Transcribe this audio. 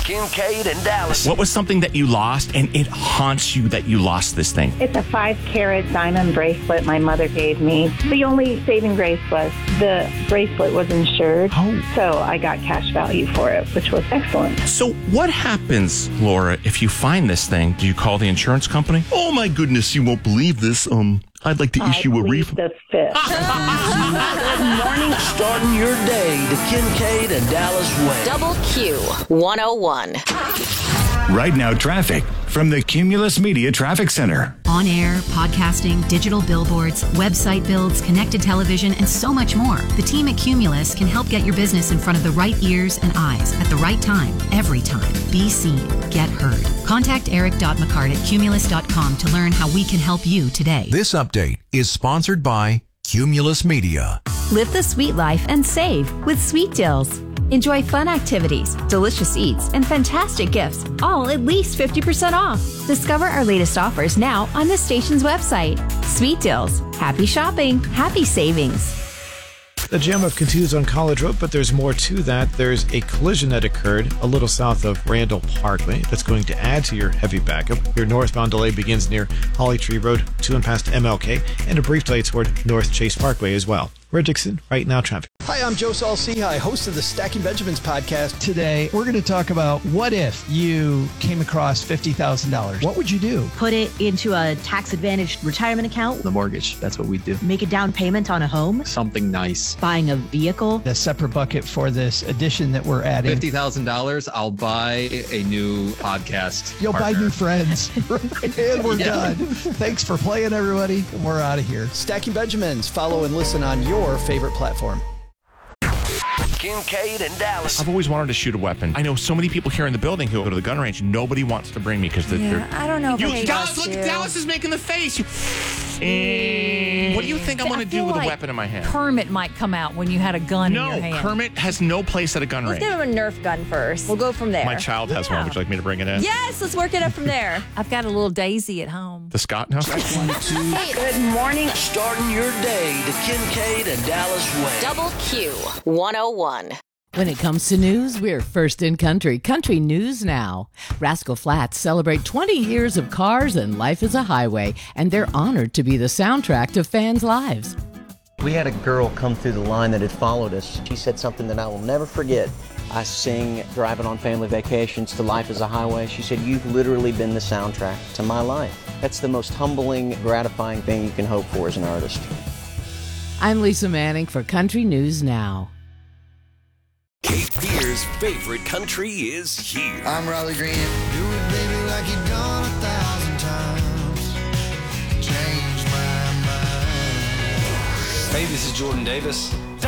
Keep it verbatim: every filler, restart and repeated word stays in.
Kincaid and Dallas. What was something that you lost and it haunts you that you lost this thing? It's a five carat diamond bracelet my mother gave me. The only saving grace was the bracelet was insured. Oh. So I got cash value for it, which was excellent. So what happens, Laura, if you find this thing? Do you call the insurance company? Oh my goodness, you won't believe this. Um, I'd like to I issue a plead refund. the fifth. Good morning. Starting your day the Kincaid and Dallas way. Double Q one oh one. Right now, traffic from the Cumulus Media Traffic Center. On air, podcasting, digital billboards, website builds, connected television, and so much more. The team at Cumulus can help get your business in front of the right ears and eyes at the right time, every time. Be seen. Get heard. Contact eric.mccart at cumulus dot com to learn how we can help you today. This update is sponsored by Cumulus Media. Live the sweet life and save with Sweet Deals. Enjoy fun activities, delicious eats, and fantastic gifts, all at least fifty percent off. Discover our latest offers now on the station's website. Sweet Deals. Happy shopping. Happy savings. The jam up continues on College Road, but there's more to that. There's a collision that occurred a little south of Randall Parkway that's going to add to your heavy backup. Your northbound delay begins near Holly Tree Road to and past M L K, and a brief delay toward North Chase Parkway as well. We're at Dixon, right now traffic. Hi, I'm Joe Saul-Sehy, host of the Stacking Benjamins podcast. Today, we're going to talk about what if you came across fifty thousand dollars. What would you do? Put it into a tax-advantaged retirement account. The mortgage, that's what we do. Make a down payment on a home. Something nice. Buying a vehicle. A separate bucket for this addition that we're adding. fifty thousand dollars, I'll buy a new podcast You'll partner. buy new friends. And we're yeah. done. Thanks for playing, everybody. We're out of here. Stacking Benjamins. Follow and listen on your favorite platform. Kincaid and Dallas. I've always wanted to shoot a weapon. I know so many people here in the building who go to the gun range. Nobody wants to bring me because they're, yeah, they're... I don't know if you, I Dallas, look, to. Dallas is making the face. You, eh, what do you think I'm going to do with like a weapon in my hand? Kermit might come out when you had a gun no, in your hand. No, Kermit has no place at a gun let's range. Let's give him a Nerf gun first. We'll go from there. My child has yeah. one. Would you like me to bring it in? Yes, let's work it up from there. I've got a little Daisy at home. The Scott house? Good morning. Starting your day the Kincaid and Dallas way. Double Q one oh one. When it comes to news, we're first in country. Country News Now. Rascal Flatts celebrate twenty years of cars and life is a highway, and they're honored to be the soundtrack to fans' lives. We had a girl come through the line that had followed us. She said something that I will never forget. I sing Driving on Family Vacations to Life is a Highway. She said, you've literally been the soundtrack to my life. That's the most humbling, gratifying thing you can hope for as an artist. I'm Lisa Manning for Country News Now. Cape Fear's favorite country is here. I'm Riley Green. Do it, baby, like you've done a thousand times. Change my mind. Hey, this is Jordan Davis.